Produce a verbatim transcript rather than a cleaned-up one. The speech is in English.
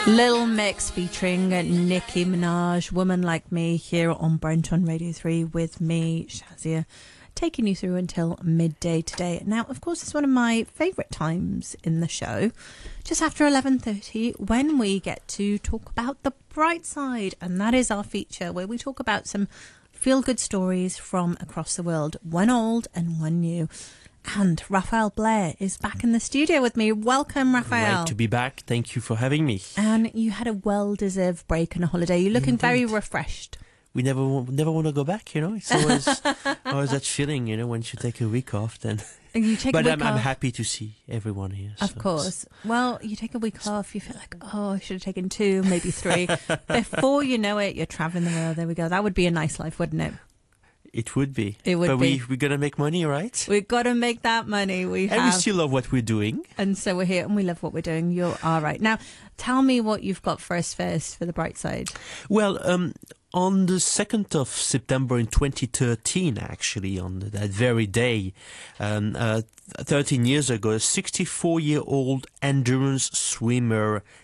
Little Mix featuring Nicki Minaj, Woman Like Me, here on Brent on Radio three with me, Shazia, taking you through until midday today. Now, of course, it's one of my favourite times in the show, just after eleven thirty, when we get to talk about the bright side. And that is our feature where we talk about some feel-good stories from across the world, one old and one new. And Raphael Blair is back in the studio with me. Welcome, Raphael. Great to be back. Thank you for having me. And you had a well-deserved break and a holiday. You're looking Indeed. very refreshed. We never never want to go back, you know. It's always always that feeling, you know, once you take a week off, then. And you take but a week I'm, off. I'm happy to see everyone here. Of so course. Well, you take a week off, you feel like, oh, I should have taken two, maybe three. Before you know it, you're traveling the world. There we go. That would be a nice life, wouldn't it? It would be. It would but be. we, we're going to make money, right? We've got to make that money. We and have. we still love what we're doing. And so we're here and we love what we're doing. You're all right. Now, tell me what you've got for us first for the bright side. Well, um, on the second of September in twenty thirteen, actually, on that very day, um, uh, thirteen years ago, a sixty-four-year-old endurance swimmer